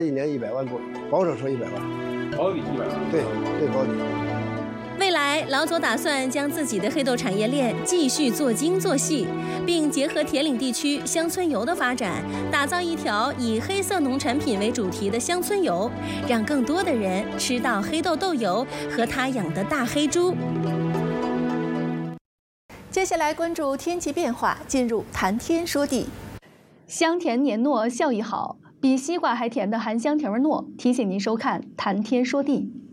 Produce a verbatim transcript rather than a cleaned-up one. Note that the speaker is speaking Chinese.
一年一百万股，保守说一百万， 保底一百万， 对对保底。 未来，老左打算将自己的黑豆产业链继续做精做细，并结合铁岭地区乡村游的发展，打造一条以黑色农产品为主题的乡村游，让更多的人吃到黑豆豆油和他养的大黑猪。 接下来关注天气变化，进入谈天说地。 香甜黏糯，效益好，比西瓜还甜的含香甜儿糯，提醒您收看谈天说地。